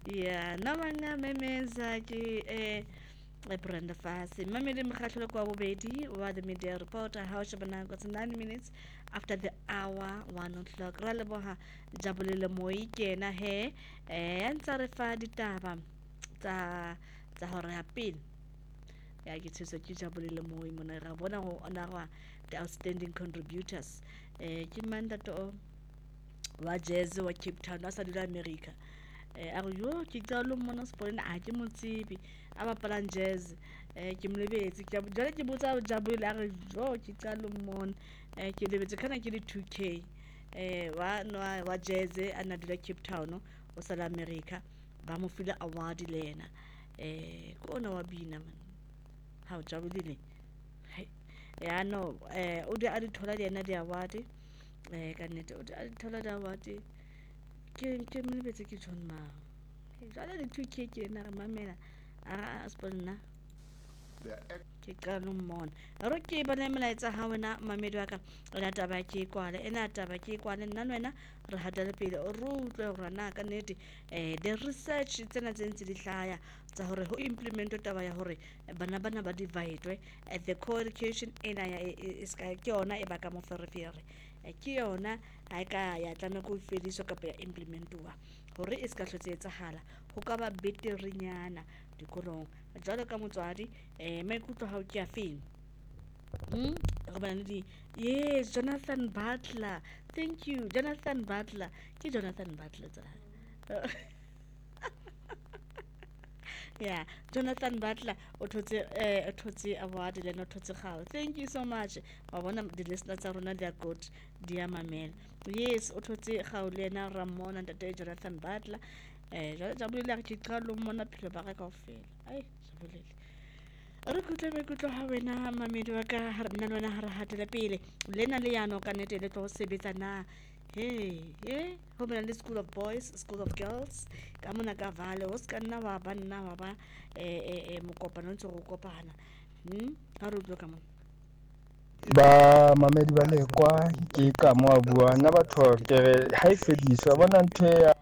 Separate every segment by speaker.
Speaker 1: ya no manga memeza ke Brenda Fassie. Mamedi Mkhatlo kwa bobedi wa the media reporter how shabana got 9 minutes after the hour 1 o'clock. Raleboha jabulile moi kena he ntsa re fa ditaba tsa hore ya pele. Ya ke tshetso ke jabulile moi mona ra bona go ona ga the outstanding contributors. Ke mandato wa jazz wa Cape Town wa sa dula America. A re yo ke tsalo mona sporena a ke mo tsebe a bapalang jazz ke mo lebetse ke jale ke botsa jabule a re jo ke tsalo mona ke lebetse kana ke le 2K wa jazz a na dula Cape Town o sala America ba mo fila award le yena ko ona wa bina man ha o jabulile ya no o di a di thola le yena di award ka nnete o di a di thola di award ke mo lebetse ke John Ma jale le 2K ke na re mamela a sponna ke qalo mmona ro ke bana melaetsa ha wena mamedi wa ka ona taba ke kwale ena taba ke kwale nna wena re hatela pele o rutle hore na ka nnete the research tsena tse ntse di hlaya tsa hore ho implement taba ya hore bana ba divide at the co-education ena ya ke yona e baka mo ferefere ke yona ha ka ya tlame go fediso ka ya implementuwa hore e ska hlotse etsahala ho ka ba beterinyana dikolong jalo ka motswadi maikutlo ha o ke afeng go bana le yes Jonathan Butler thank you Jonathan Butler ke Jonathan Butler tsa yeah Jonathan Butler o thotse award le no thotse gago thank you so much wa bona the listeners tsa rona dia good dia mamela yes o thotse gago le ena Ramona ntate Jonathan Butler jalo jabulile ke qalo mona phelo ba ka ofela ai jabulile re kutle mekutlo ha wena mamedi wa ka nna wena ha re hatela pele lena le yano ka nete le tlo sebetsa na ho bana le school of boys school of girls ka mona ka vale ho ska nna wa banna wa ba mokopano ntse go kopana ha re utlwa ka mona
Speaker 2: ba mamedi ba lekwa ke ka mo a bua nna batho ke re ha e fediswa bona ntho ya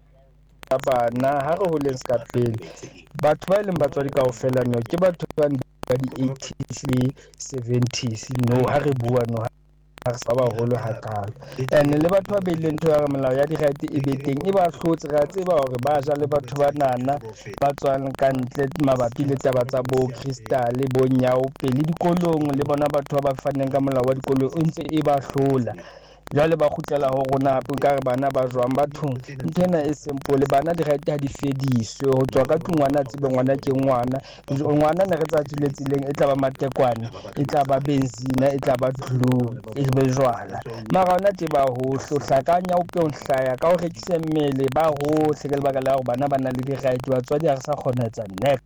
Speaker 2: bana ha re holeng ska pele batho ba leng batswadi kaofela no ke batho ba di-80s le 70s no ha re bua no ha re sa ba holo hakalo and le batho ba beileng ntho ya molao ya di-right e be teng e ba hlotse ra tseba hore ba ja le batho ba nana ba tswang ka ntle mabapi le taba tsa bo crystal bo nyao pele dikolong le bona batho ba ba faneng ka molao wa dikolong o ntse e ba hlola jwale ba khutlela ho rona hape ka re bana ba jwang bathong ntena e simple bana di right ha di fediswe ho tswa ka ngwana tsebe ngwana ke ngwana ne re tsa tsileng e tla ba matekwane e tla ba benzina e tla ba glue e be jwala mara ona tse ba ho hlohlakanya o pe o hlaya ka ho rekise mmele ba ho hle ke lebaka la hore bana ba na le di right batswadi ha re sa kgona etsa next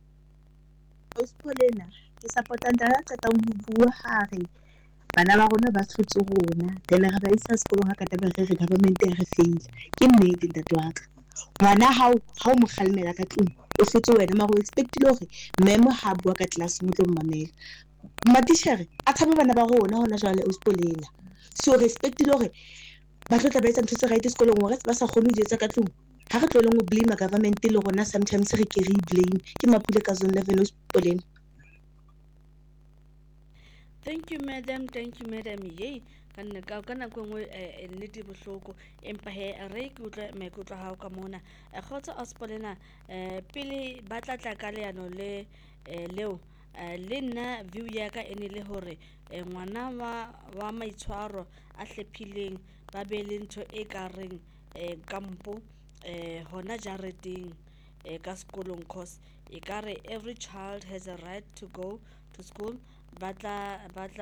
Speaker 3: Ospolena ke supporta ndala tsa ho bua hare bana ba rona ba tshotse rona then re ba isa sekolong ha ka taba re government ya re fail ke nnete ntate wa ka ngwana ha o mo khalmela ka tlung o fetse wena ma go expect le hore memo ha bua ka class mo tlo mmamela matishere a tshabe bana ba rona hona jwale Ospolena so respect le hore ba tlo tla ba etsa ntho tse right sekolong hore ba sa kgone ho etsa ka tlung ha re tloleng ho blame government le rona sometimes re ke re blame ke mapule ka zone level Ospolena.
Speaker 1: Thank you madam ye ka nako ngwe nnete bohloko empa he re ke utlwa maikutlo ha o ka mona khotsa Ospolena pele ba tla ka leano le leo le nna view ya ka ene le hore ngwana wa maitshwaro a hlephileng ba be le ntho e ka reng kampo hona jareteng ka sekolong course e kare every child has a right to go to school batla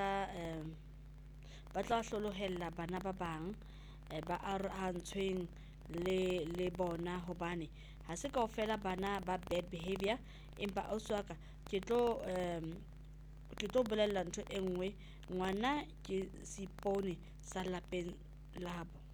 Speaker 1: hlolohella bana ba bang ba arahantshweng le bona hobane ha se kaofela bana ba bad behavior empa o swaka ke tlo bolella ntho e nngwe ngwana ke sipone sa lapeng la habo